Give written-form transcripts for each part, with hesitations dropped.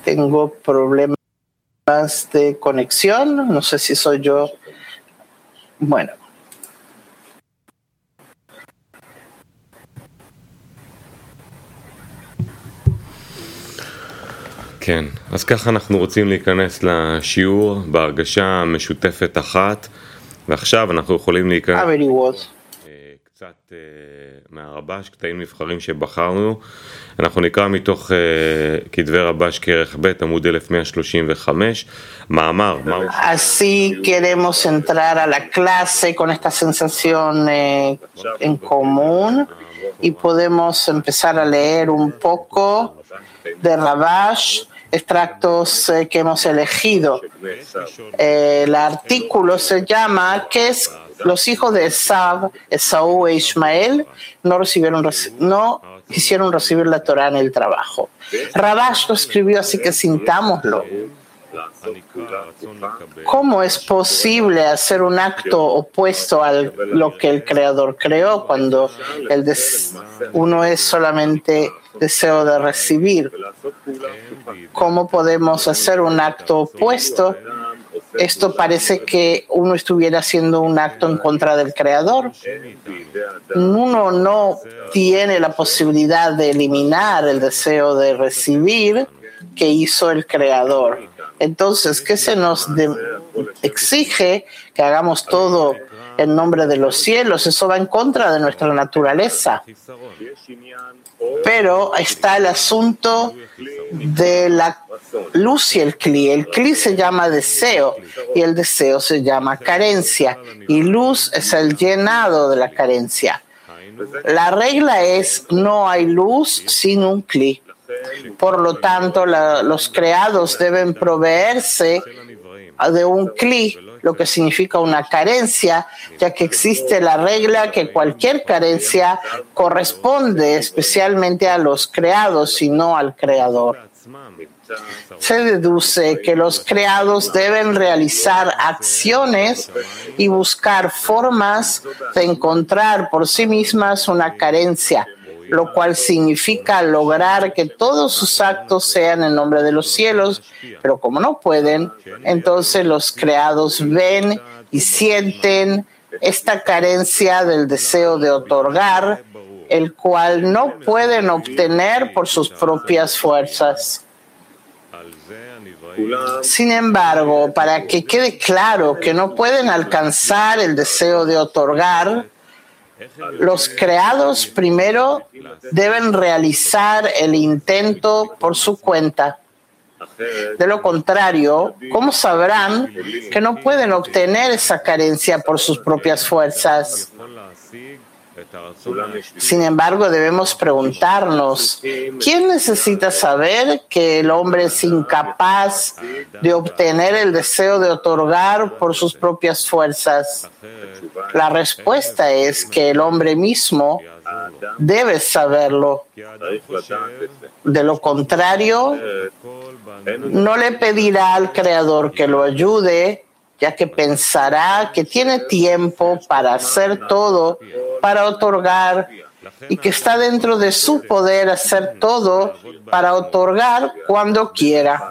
Tengo problemas de conexión, no sé si soy yo. Bueno. כן, אז ככה אנחנו רוצים להיכנס לשיעור בהרגשה משותפת אחת, ועכשיו אנחנו יכולים להיכנס קצת מהרבש, קטעים נבחרים שבחרנו. אנחנו נקרא מתוך כתבי רבש כרך ב' עמוד 1135, מאמר. Así queremos entrar a la clase con esta sensación en común y podemos empezar a leer un poco de Rabash, extractos que hemos elegido. El artículo se llama ¿qué es? Los hijos de Esaú e Ismael no quisieron recibir la Torá en el trabajo. Rabash lo escribió, así que sintámoslo. ¿Cómo es posible hacer un acto opuesto a lo que el Creador creó cuando uno es solamente deseo de recibir? ¿Cómo podemos hacer un acto opuesto? Esto parece que uno estuviera haciendo un acto en contra del Creador. Uno no tiene la posibilidad de eliminar el deseo de recibir que hizo el Creador. Entonces, ¿qué se nos exige? Que hagamos todo en nombre de los cielos. Eso va en contra de nuestra naturaleza. Pero está el asunto de la luz y el cli. El cli se llama deseo y el deseo se llama carencia. Y luz es el llenado de la carencia. La regla es no hay luz sin un cli. Por lo tanto, los creados deben proveerse de un cli, lo que significa una carencia, ya que existe la regla que cualquier carencia corresponde especialmente a los creados y no al creador. Se deduce que los creados deben realizar acciones y buscar formas de encontrar por sí mismas una carencia, lo cual significa lograr que todos sus actos sean en nombre de los cielos, pero como no pueden, entonces los creados ven y sienten esta carencia del deseo de otorgar, el cual no pueden obtener por sus propias fuerzas. Sin embargo, para que quede claro que no pueden alcanzar el deseo de otorgar, los creados primero deben realizar el intento por su cuenta. De lo contrario, ¿cómo sabrán que no pueden obtener esa carencia por sus propias fuerzas? Sin embargo, debemos preguntarnos, ¿quién necesita saber que el hombre es incapaz de obtener el deseo de otorgar por sus propias fuerzas? La respuesta es que el hombre mismo debe saberlo. De lo contrario, no le pedirá al Creador que lo ayude, ya que pensará que tiene tiempo para hacer todo, para otorgar, y que está dentro de su poder hacer todo para otorgar cuando quiera.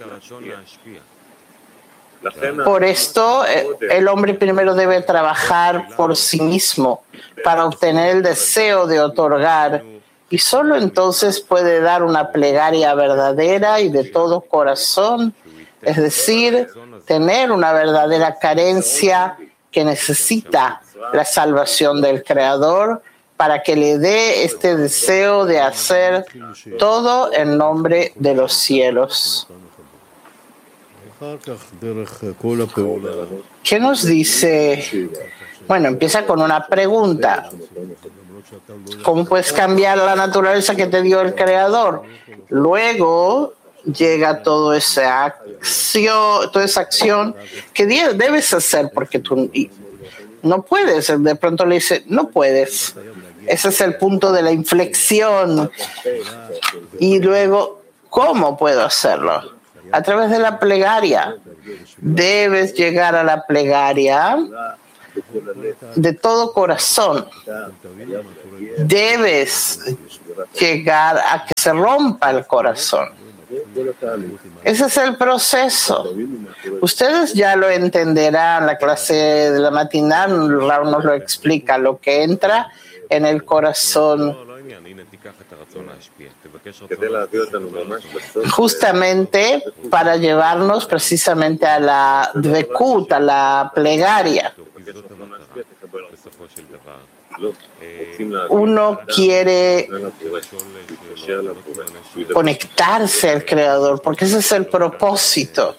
Por esto, el hombre primero debe trabajar por sí mismo para obtener el deseo de otorgar, y solo entonces puede dar una plegaria verdadera y de todo corazón, es decir, tener una verdadera carencia que necesita la salvación del Creador para que le dé este deseo de hacer todo en nombre de los cielos. ¿Qué nos dice? Bueno, empieza con una pregunta. ¿Cómo puedes cambiar la naturaleza que te dio el Creador? Luego llega toda esa acción que debes hacer porque tú no puedes. De pronto le dice, no puedes. Ese es el punto de la inflexión. Y luego, ¿cómo puedo hacerlo? A través de la plegaria. Debes llegar a la plegaria de todo corazón. Debes llegar a que se rompa el corazón. Ese es el proceso. Ustedes ya lo entenderán. La clase de la matinal Raúl nos lo explica, lo que entra en el corazón. Justamente para llevarnos precisamente a la dvekut, a la plegaria. Uno quiere conectarse al Creador, porque ese es el propósito.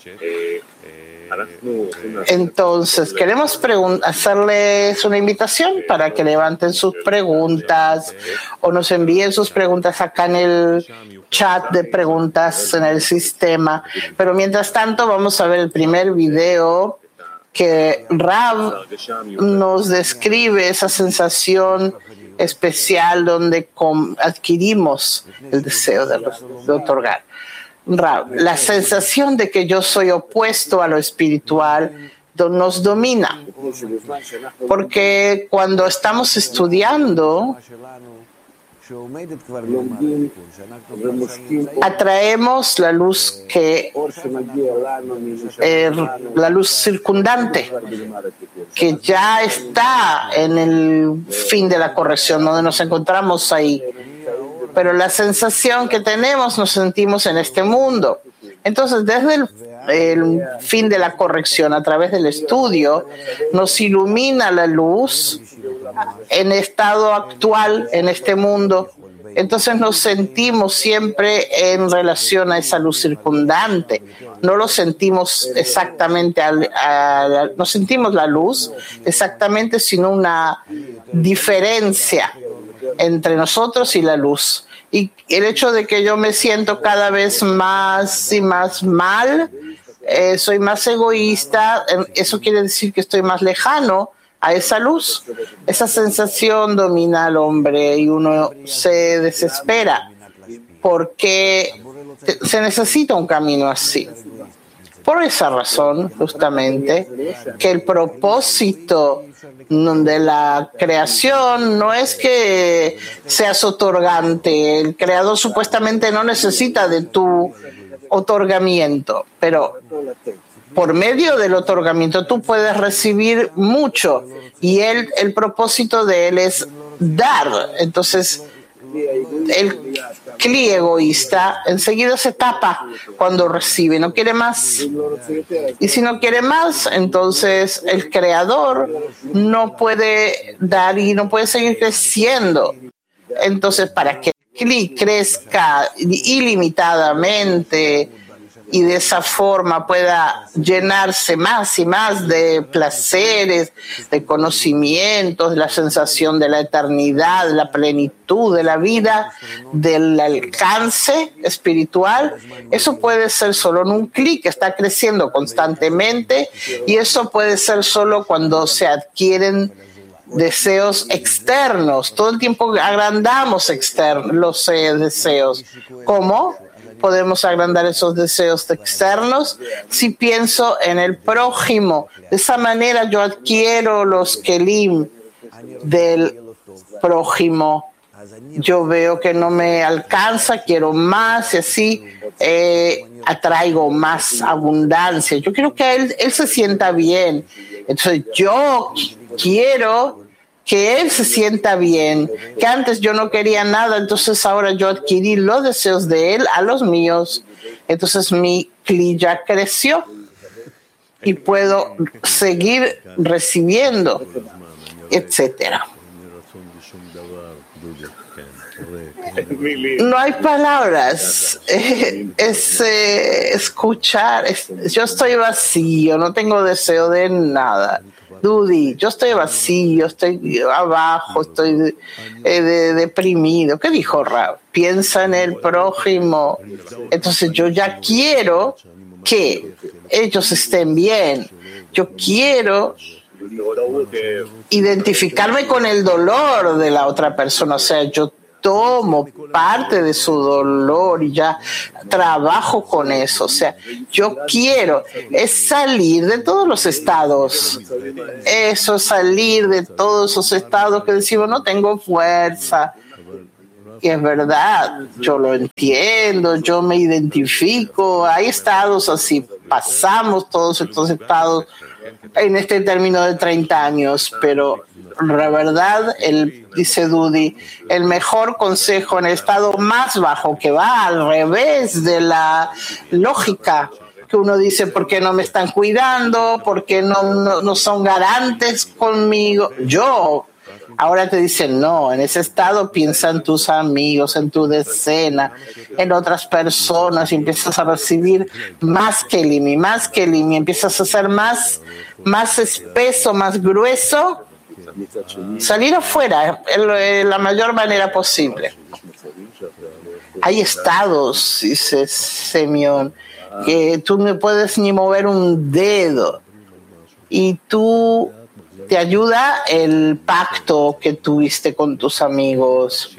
Entonces, queremos hacerles una invitación para que levanten sus preguntas o nos envíen sus preguntas acá en el chat de preguntas en el sistema. Pero mientras tanto, vamos a ver el primer video que Rav nos describe esa sensación especial donde adquirimos el deseo de otorgar. Rav, la sensación de que yo soy opuesto a lo espiritual nos domina, porque cuando estamos estudiando atraemos la luz la luz circundante, que ya está en el fin de la corrección, donde nos encontramos ahí. Pero la sensación que tenemos, nos sentimos en este mundo. Entonces, desde el fin de la corrección, a través del estudio, nos ilumina la luz en estado actual, en este mundo. Entonces nos sentimos siempre en relación a esa luz circundante. No lo sentimos exactamente, no sentimos la luz exactamente, sino una diferencia entre nosotros y la luz. Y el hecho de que yo me siento cada vez más y más mal, soy más egoísta, eso quiere decir que estoy más lejano a esa luz. Esa sensación domina al hombre y uno se desespera porque se necesita un camino así. Por esa razón, justamente, que el propósito de la creación no es que seas otorgante. El creador supuestamente no necesita de tu otorgamiento, pero por medio del otorgamiento tú puedes recibir mucho y el propósito de él es dar. Entonces, el cli egoísta enseguida se tapa cuando recibe, no quiere más. Y si no quiere más, entonces el creador no puede dar y no puede seguir creciendo. Entonces, para que el cli crezca ilimitadamente y de esa forma pueda llenarse más y más de placeres, de conocimientos, de la sensación de la eternidad, de la plenitud de la vida, del alcance espiritual, eso puede ser solo en un clic que está creciendo constantemente, y eso puede ser solo cuando se adquieren deseos externos. Todo el tiempo agrandamos los deseos. ¿Cómo podemos agrandar esos deseos externos? Si pienso en el prójimo, de esa manera yo adquiero los kelim del prójimo. Yo veo que no me alcanza, quiero más y así atraigo más abundancia. Yo quiero que él se sienta bien. Entonces yo quiero que él se sienta bien, que antes yo no quería nada, entonces ahora yo adquirí los deseos de él a los míos. Entonces mi cli ya creció y puedo seguir recibiendo, etcétera. No hay palabras, es escuchar. Yo estoy vacío, no tengo deseo de nada. Dudi, yo estoy vacío, estoy abajo, estoy deprimido. ¿Qué dijo Rav? Piensa en el prójimo. Entonces yo ya quiero que ellos estén bien. Yo quiero identificarme con el dolor de la otra persona. O sea, yo tomo parte de su dolor y ya trabajo con eso. O sea, yo quiero es salir de todos los estados. Eso, salir de todos esos estados que decimos no tengo fuerza. Y es verdad, yo lo entiendo, yo me identifico, hay estados así, pasamos todos estos estados en este término de 30 años, pero la verdad, dice Dudi, el mejor consejo en el estado más bajo, que va al revés de la lógica, que uno dice, ¿por qué no me están cuidando? ¿Por qué no son garantes conmigo? Ahora te dicen, no, en ese estado piensa en tus amigos, en tu decena, en otras personas, y empiezas a recibir más kelim, y empiezas a ser más espeso, más grueso, salir afuera en la mayor manera posible. Hay estados, dice Simeón, que tú no puedes ni mover un dedo, y te ayuda el pacto que tuviste con tus amigos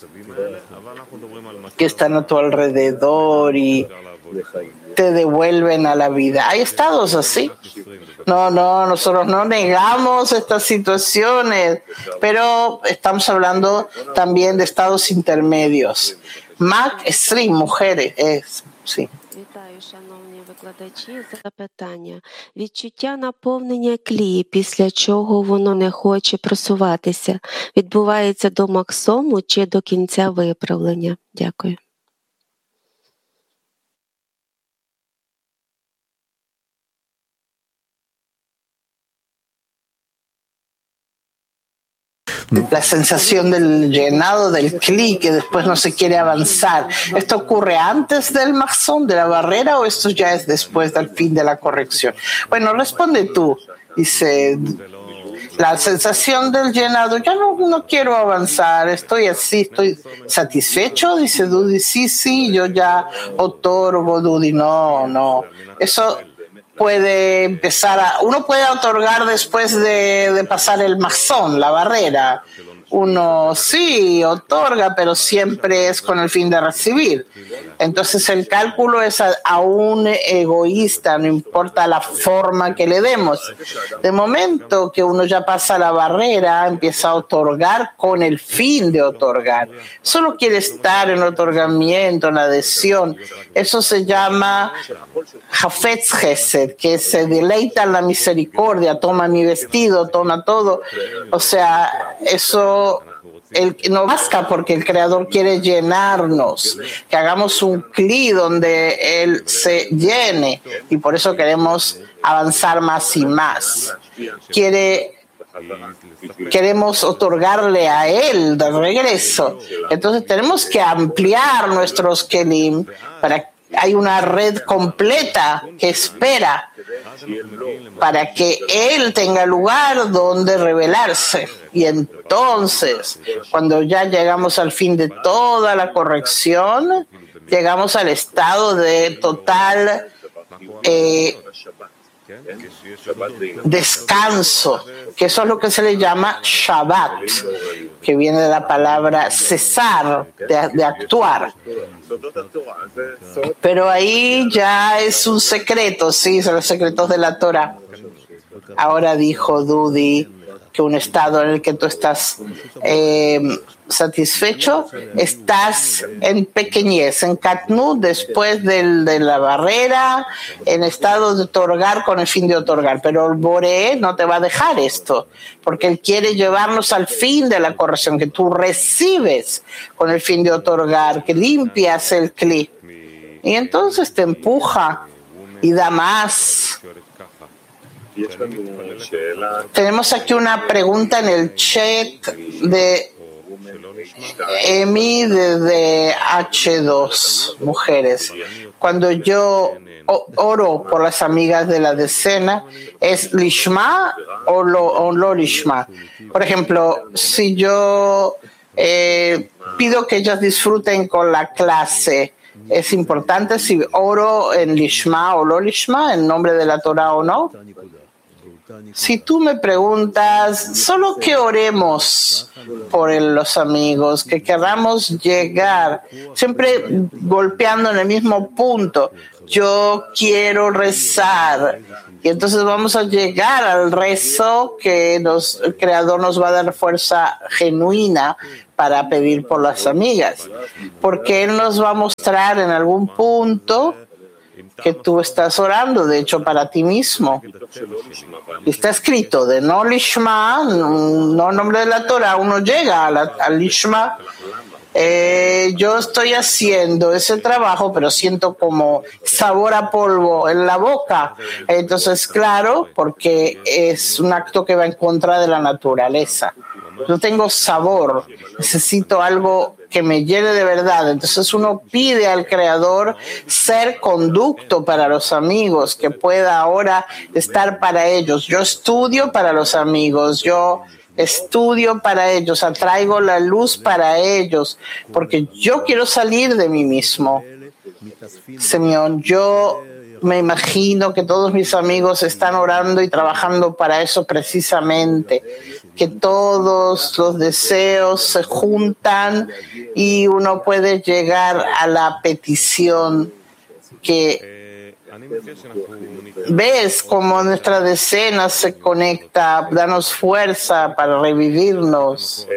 que están a tu alrededor y te devuelven a la vida. Hay estados así. No, nosotros no negamos estas situaciones, pero estamos hablando también de estados intermedios. Mac Stream, mujeres, sí. Вітаю, шановні викладачі. Запитання. Відчуття наповнення клі, після чого воно не хоче просуватися, відбувається до максимуму чи до кінця виправлення? Дякую. La sensación del llenado del clic, que después no se quiere avanzar. ¿Esto ocurre antes del maxón, de la barrera, o esto ya es después del fin de la corrección? Bueno, responde tú. Dice, la sensación del llenado, ya no quiero avanzar, estoy así, estoy satisfecho, dice Dudi, sí, yo ya otorgo, Dudi, no. Eso puede empezar uno puede otorgar después de pasar el mazón, la barrera. Uno sí otorga, pero siempre es con el fin de recibir. Entonces el cálculo es aún egoísta, no importa la forma que le demos. De momento que uno ya pasa la barrera, empieza a otorgar con el fin de otorgar. Solo quiere estar en otorgamiento, en adhesión. Eso se llama Hafetz Gesed, que se deleita en la misericordia, toma mi vestido, toma todo. O sea, eso no basta, porque el Creador quiere llenarnos, que hagamos un cli donde Él se llene, y por eso queremos avanzar más y más. Queremos otorgarle a Él de regreso. Entonces tenemos que ampliar nuestros kelim para hay una red completa que espera para que Él tenga lugar donde revelarse. Y entonces, cuando ya llegamos al fin de toda la corrección, llegamos al estado de total descanso, que eso es lo que se le llama Shabbat, que viene de la palabra cesar, de actuar. Pero ahí ya es un secreto, sí, son los secretos de la Torah. Ahora dijo Dudi que un estado en el que tú estás satisfecho, estás en pequeñez, en katnut, después de la barrera, en estado de otorgar con el fin de otorgar. Pero el Boré no te va a dejar esto, porque Él quiere llevarnos al fin de la corrección, que tú recibes con el fin de otorgar, que limpias el cli. Y entonces te empuja y da más. Tenemos aquí una pregunta en el chat de Emi de H2, mujeres. Cuando yo oro por las amigas de la decena, ¿es lishma o lo lishma? Por ejemplo, si yo pido que ellas disfruten con la clase, ¿es importante si oro en lishma o lo lishma, en nombre de la Torah o no? Si tú me preguntas, solo que oremos por los amigos, que queramos llegar, siempre golpeando en el mismo punto. Yo quiero rezar Y entonces vamos a llegar al rezo que el Creador nos va a dar fuerza genuina para pedir por las amigas. Porque Él nos va a mostrar en algún punto que tú estás orando, de hecho, para ti mismo. Y está escrito, de no lishma, no en nombre de la Torah, uno llega al lishma. Yo estoy haciendo ese trabajo, pero siento como sabor a polvo en la boca. Entonces, claro, porque es un acto que va en contra de la naturaleza. Yo tengo sabor, necesito algo que me llene de verdad. Entonces uno pide al Creador ser conducto para los amigos, que pueda ahora estar para ellos. Yo estudio para los amigos, yo estudio para ellos, atraigo la luz para ellos, porque yo quiero salir de mí mismo. Señor, yo me imagino que todos mis amigos están orando y trabajando para eso precisamente, que todos los deseos se juntan y uno puede llegar a la petición que ves como nuestra decena se conecta, danos fuerza para revivirnos.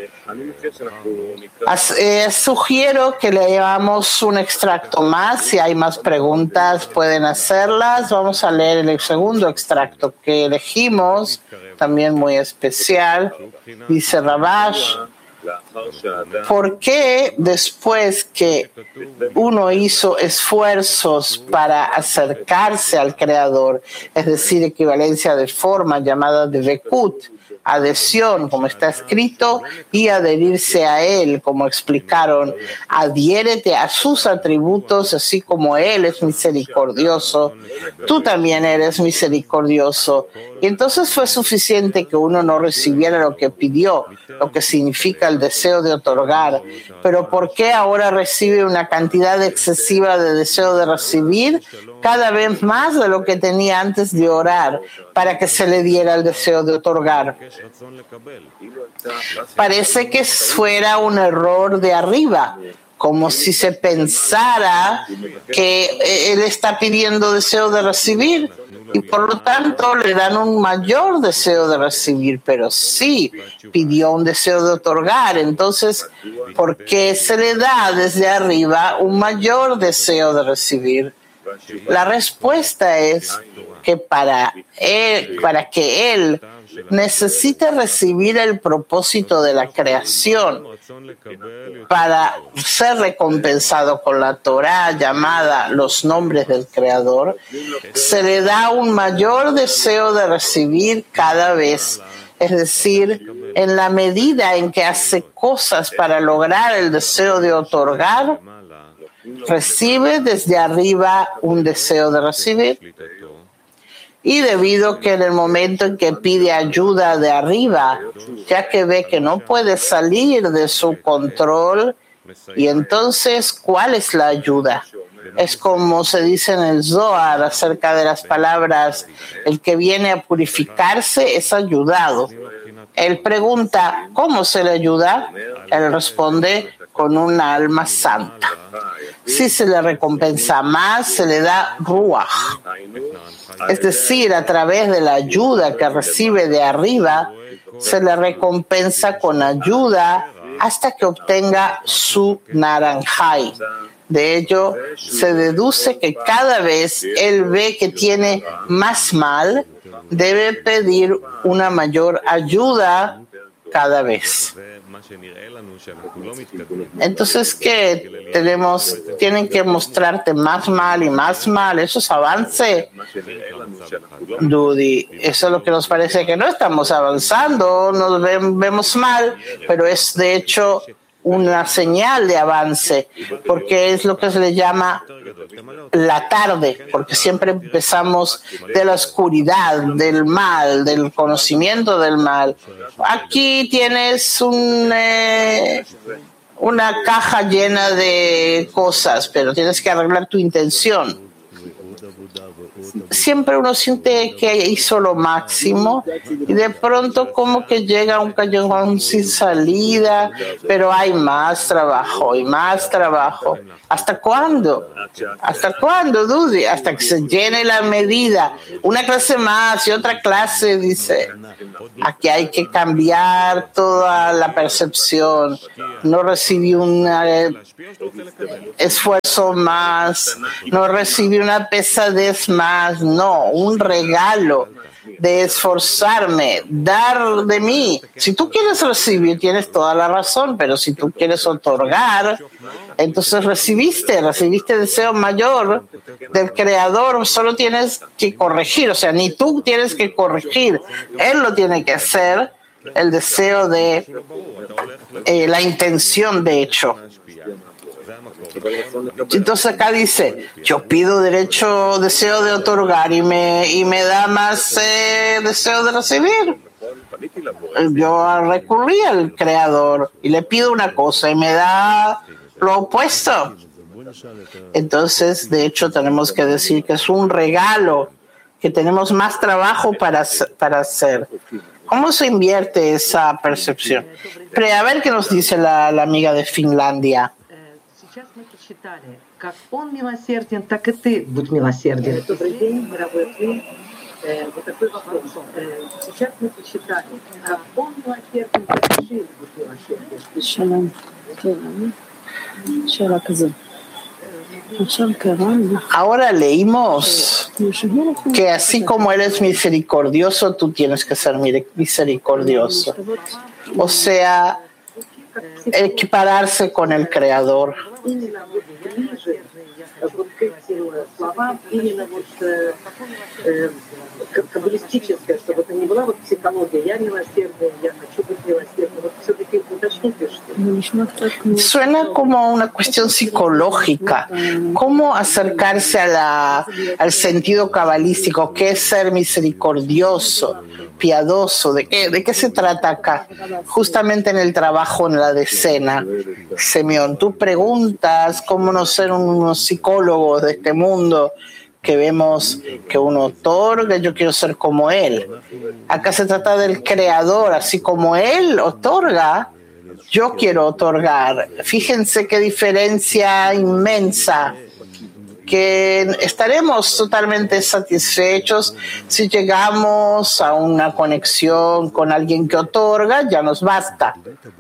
Sugiero que leamos un extracto más. Si hay más preguntas pueden hacerlas. Vamos a leer el segundo extracto que elegimos, también muy especial. Dice Rabash: ¿por qué después que uno hizo esfuerzos para acercarse al Creador, es decir, equivalencia de forma llamada de Vekut, adhesión, como está escrito, y adherirse a Él, como explicaron, adhiérete a sus atributos, así como Él es misericordioso, tú también eres misericordioso? Y entonces fue suficiente que uno no recibiera lo que pidió, lo que significa el deseo de otorgar. Pero ¿por qué ahora recibe una cantidad excesiva de deseo de recibir? Cada vez más de lo que tenía antes de orar, para que se le diera el deseo de otorgar. Parece que fuera un error de arriba, como si se pensara que él está pidiendo deseo de recibir y por lo tanto le dan un mayor deseo de recibir, pero sí pidió un deseo de otorgar. Entonces, ¿por qué se le da desde arriba un mayor deseo de recibir? La respuesta es que para que él necesite recibir el propósito de la creación para ser recompensado con la Torá llamada los nombres del Creador, se le da un mayor deseo de recibir cada vez. Es decir, en la medida en que hace cosas para lograr el deseo de otorgar, recibe desde arriba un deseo de recibir. Y debido que en el momento en que pide ayuda de arriba, ya que ve que no puede salir de su control, y entonces, ¿cuál es la ayuda? Es como se dice en el Zohar acerca de las palabras, el que viene a purificarse es ayudado. Él pregunta, ¿cómo se le ayuda? Él responde, con una alma santa. Si se le recompensa más, se le da ruach. Es decir, a través de la ayuda que recibe de arriba, se le recompensa con ayuda hasta que obtenga su naranjai. De ello, se deduce que cada vez él ve que tiene más mal, debe pedir una mayor ayuda cada vez. Entonces, ¿qué tenemos? Tienen que mostrarte más mal y más mal. ¿Eso es avance? Dudi, eso es lo que nos parece que no estamos avanzando, nos vemos mal, pero es de hecho una señal de avance, porque es lo que se le llama la tarde, porque siempre empezamos de la oscuridad, del mal, del conocimiento del mal. Aquí tienes una caja llena de cosas, pero tienes que arreglar tu intención. siempre uno siente que hizo lo máximo y de pronto como que llega a un callejón sin salida, pero hay más trabajo y más trabajo. ¿Hasta cuándo? ¿Hasta cuándo, Dudi? Hasta que se llene la medida. Una clase más y otra clase, dice. Aquí hay que cambiar toda la percepción. No recibí un esfuerzo más, no recibí una pesadez más, no, un regalo de esforzarme, dar de mí. Si tú quieres recibir, tienes toda la razón, pero si tú quieres otorgar, entonces recibiste deseo mayor del Creador, solo tienes que corregir, o sea, ni tú tienes que corregir, Él lo tiene que hacer, el deseo de la intención de hecho. Entonces acá dice, yo pido deseo de otorgar y me da más deseo de recibir. Yo recurrí al Creador y le pido una cosa y me da lo opuesto. Entonces, de hecho, tenemos que decir que es un regalo, que tenemos más trabajo para hacer. ¿Cómo se invierte esa percepción? Pero a ver qué nos dice la amiga de Finlandia. Как он милосерден, так и ты будь милосерден. Добрый день, мировой ответ. Вот такой вопрос. Сейчас мы почитали, как он милосерден, так и ты будь милосерден. Ahora leímos que así como Él es misericordioso, tú tienes que ser misericordioso. O sea, equipararse con el Creador. Каббалистическая, чтобы это не была вот психология. Я милосердная, я хочу быть милосердной. Вот все-таки уточните, что... Suena como una cuestión psicológica. ¿Cómo acercarse al sentido cabalístico? ¿Qué es ser misericordioso, piadoso? ¿De qué se trata acá? Justamente en el trabajo, en la decena. Simeón, tú preguntas cómo no ser unos psicólogos de este mundo que vemos que uno otorga, yo quiero ser como Él. Acá se trata del Creador, así como Él otorga, yo quiero otorgar. Fíjense qué diferencia inmensa, que estaremos totalmente satisfechos si llegamos a una conexión con alguien que otorga, ya nos basta.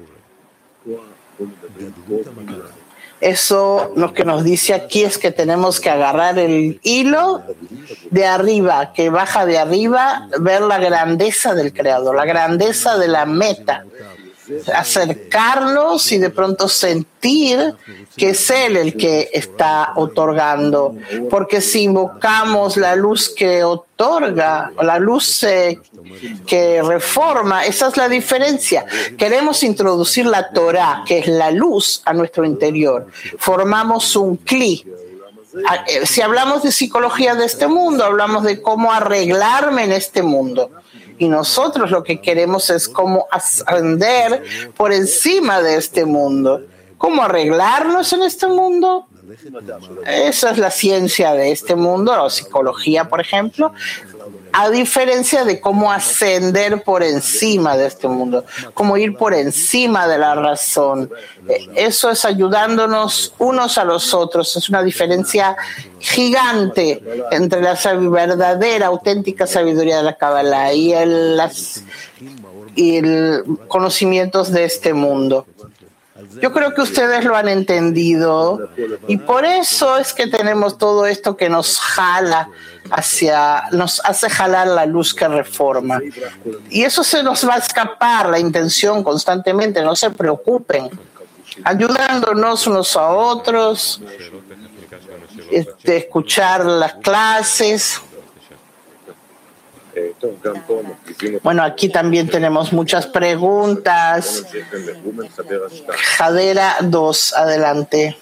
Eso lo que nos dice aquí es que tenemos que agarrar el hilo de arriba, que baja de arriba, ver la grandeza del Creador, la grandeza de la meta, acercarnos y de pronto sentir que es Él el que está otorgando, porque si invocamos la luz que otorga, la luz que reforma, esa es la diferencia. Queremos introducir la Torah, que es la luz, a nuestro interior. Formamos un cli. Si hablamos de psicología de este mundo, hablamos de cómo arreglarme en este mundo. Y nosotros lo que queremos es cómo ascender por encima de este mundo. ¿Cómo arreglarnos en este mundo? Esa es la ciencia de este mundo, la psicología, por ejemplo, a diferencia de cómo ascender por encima de este mundo, cómo ir por encima de la razón. Eso es ayudándonos unos a los otros. Es una diferencia gigante entre la verdadera, auténtica sabiduría de la Kabbalah y el conocimientos de este mundo. Yo creo que ustedes lo han entendido y por eso es que tenemos todo esto que nos jala nos hace jalar la luz que reforma. Y eso se nos va a escapar, la intención constantemente, no se preocupen. Ayudándonos unos a otros, escuchar las clases. Bueno, aquí también tenemos muchas preguntas. Jadera 2, adelante.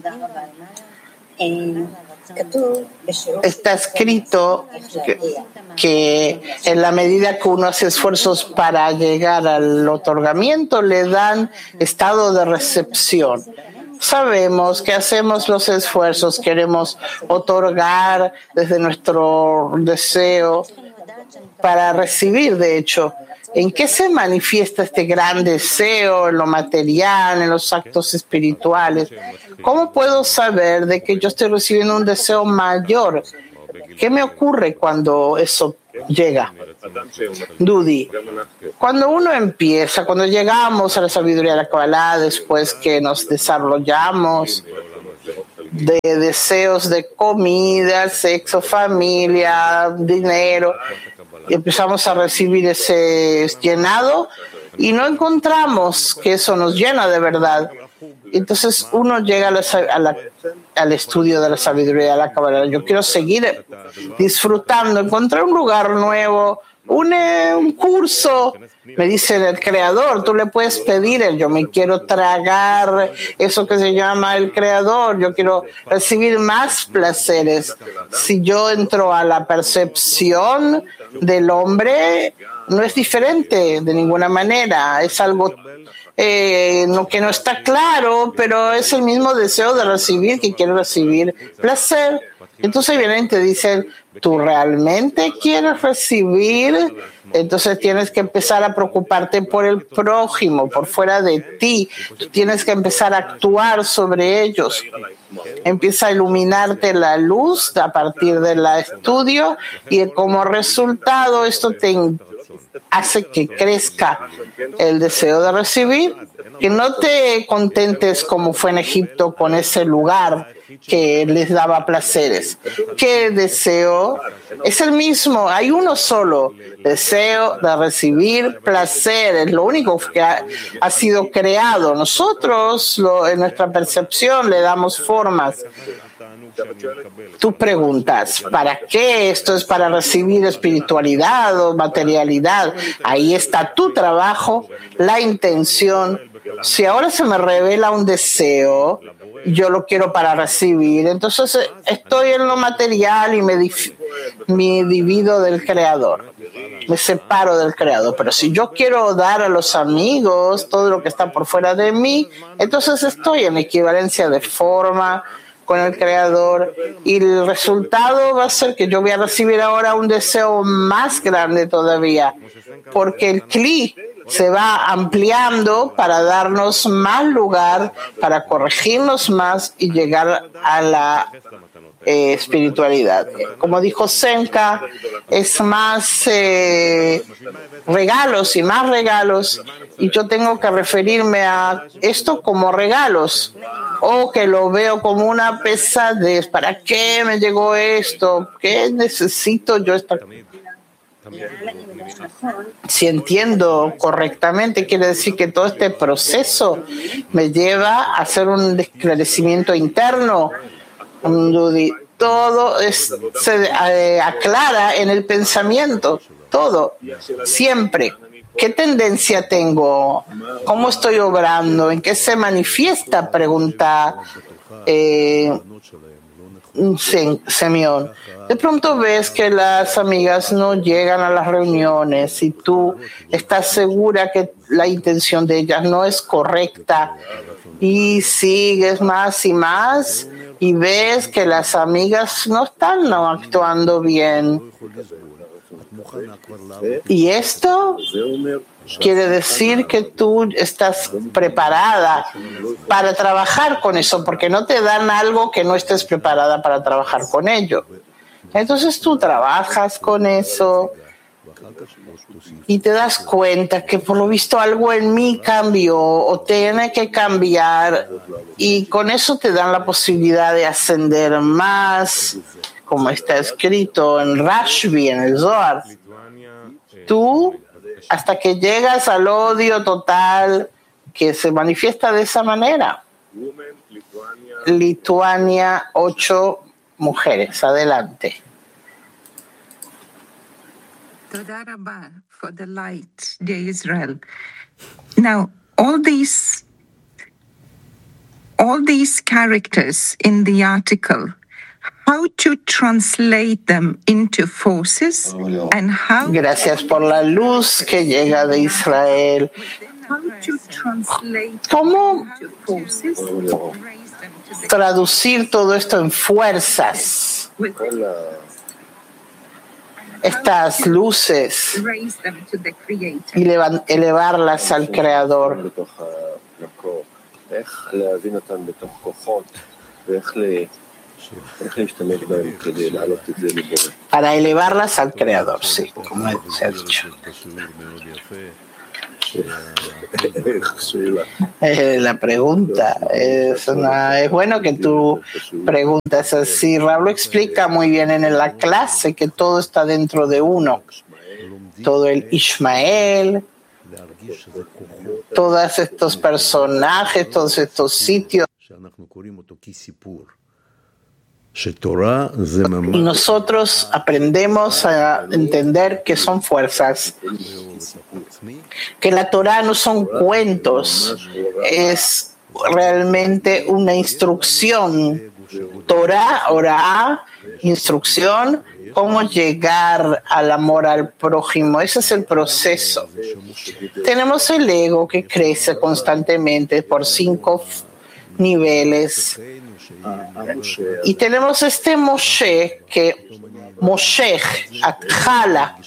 Está escrito que en la medida que uno hace esfuerzos para llegar al otorgamiento, le dan estado de recepción. sabemos que hacemos los esfuerzos, queremos otorgar desde nuestro deseo para recibir, de hecho. ¿En qué se manifiesta este gran deseo? En lo material, en los actos espirituales. ¿Cómo puedo saber de que yo estoy recibiendo un deseo mayor? ¿Qué me ocurre cuando eso llega? Dudi, cuando llegamos a la sabiduría de la Kabbalah, después que nos desarrollamos de deseos de comida, sexo, familia, dinero, y empezamos a recibir ese llenado y no encontramos que eso nos llena de verdad. Entonces uno llega al estudio de la sabiduría de la Kabbalah. Yo quiero seguir disfrutando, encontrar un lugar nuevo, un curso. Me dice el Creador, tú le puedes pedir, yo me quiero tragar eso que se llama el Creador, yo quiero recibir más placeres. Si yo entro a la percepción del hombre, no es diferente de ninguna manera, es algo que no está claro, pero es el mismo deseo de recibir, que quiere recibir placer. Entonces vienen y te dicen, ¿tú realmente quieres recibir? Entonces tienes que empezar a preocuparte por el prójimo, por fuera de ti. Tú tienes que empezar a actuar sobre ellos. Empieza a iluminarte la luz a partir del estudio y como resultado esto te hace que crezca el deseo de recibir, que no te contentes como fue en Egipto con ese lugar que les daba placeres. Que el deseo es el mismo, hay uno solo, deseo de recibir placer, es lo único que ha sido creado. Nosotros en nuestra percepción le damos formas. Tú preguntas, ¿para qué? ¿Esto es para recibir espiritualidad o materialidad? Ahí está tu trabajo, la intención. Si ahora se me revela un deseo, yo lo quiero para recibir, entonces estoy en lo material y me divido del Creador, me separo del Creador. Pero si yo quiero dar a los amigos todo lo que está por fuera de mí, entonces estoy en equivalencia de forma con el Creador y el resultado va a ser que yo voy a recibir ahora un deseo más grande todavía, porque el Kli se va ampliando para darnos más lugar, para corregirnos más y llegar a la espiritualidad. Como dijo Senka, es más regalos y más regalos, y yo tengo que referirme a esto como regalos, o que lo veo como una pesadez. ¿Para qué me llegó esto? ¿Qué necesito yo esta? Si entiendo correctamente, quiere decir que todo este proceso me lleva a hacer un esclarecimiento interno. Todo se aclara en el pensamiento, todo, siempre. ¿Qué tendencia tengo? ¿Cómo estoy obrando? ¿En qué se manifiesta? Pregunta Simeón. De pronto ves que las amigas no llegan a las reuniones y tú estás segura que la intención de ellas no es correcta y sigues más y más y ves que las amigas no están actuando bien. Y esto quiere decir que tú estás preparada para trabajar con eso, porque no te dan algo que no estés preparada para trabajar con ello. Entonces tú trabajas con eso y te das cuenta que por lo visto algo en mí cambió o tiene que cambiar, y con eso te dan la posibilidad de ascender más, como está escrito en Rashbi, en el Zohar. Tú, hasta que llegas al odio total que se manifiesta de esa manera. Lituania, 8 mujeres. Adelante. Toda Rabba for the light, dear Israel. Now, all these characters in the article, how to translate them into forces and how. Gracias por la luz que llega de Israel. ¿Cómo traducir todo esto en fuerzas? Estas luces y elevarlas al Creador. Para elevarlas al Creador, sí, como se ha dicho. La pregunta es bueno que tú preguntas así. Raúl lo explica muy bien en la clase que todo está dentro de uno. Todo el Ishmael, todos estos personajes, todos estos sitios. Y nosotros aprendemos a entender que son fuerzas, que la Torah no son cuentos, es realmente una instrucción. Torah, orá, instrucción, cómo llegar al amor al prójimo. Ese es el proceso. Tenemos el ego que crece constantemente por 5 niveles. Y tenemos este Moshe, Atjala,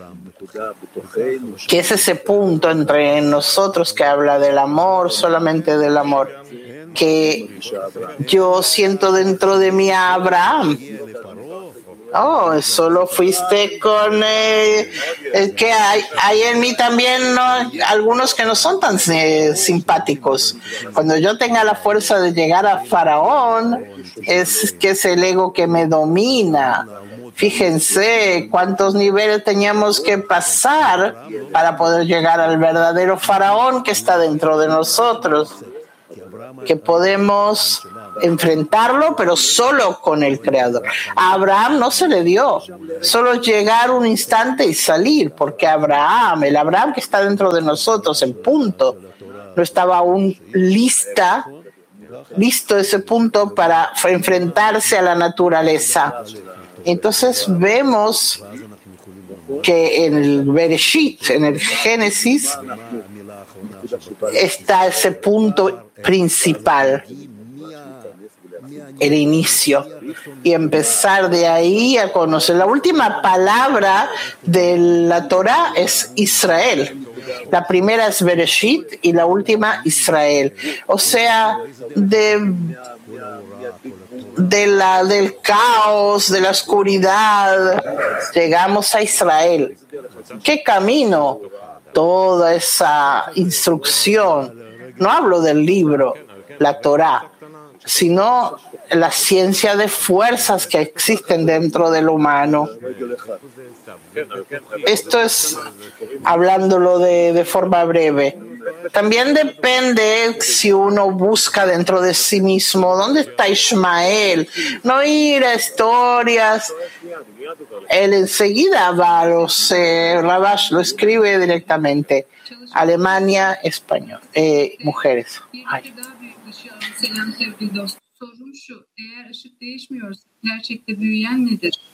que es ese punto entre nosotros que habla del amor, solamente del amor, que yo siento dentro de mí a Abraham. Oh, solo fuiste con que hay en mí también, ¿no? Algunos que no son tan simpáticos. Cuando yo tenga la fuerza de llegar a Faraón, es que es el ego que me domina. Fíjense cuántos niveles teníamos que pasar para poder llegar al verdadero Faraón que está dentro de nosotros, que podemos enfrentarlo, pero solo con el Creador. A Abraham no se le dio solo llegar un instante y salir, porque el Abraham que está dentro de nosotros, el punto, no estaba aún listo ese punto para enfrentarse a la naturaleza. Entonces vemos que en el Bereshit, en el Génesis, está ese punto principal, el inicio, y empezar de ahí a conocer. La última palabra de la Torah es Israel. La primera es Bereshit y la última Israel. O sea, del caos, de la oscuridad, llegamos a Israel. ¿Qué camino? Toda esa instrucción. No hablo del libro, la Torah, sino la ciencia de fuerzas que existen dentro del humano. Esto es hablándolo de forma breve. También depende si uno busca dentro de sí mismo dónde está Ishmael, no ir a historias. Él enseguida va a los Rabash, lo escribe directamente. Alemania, español, mujeres. Ay. Selam sevgili dost. Sorum şu, eğer ışık değişmiyorsa gerçekte büyüyen nedir?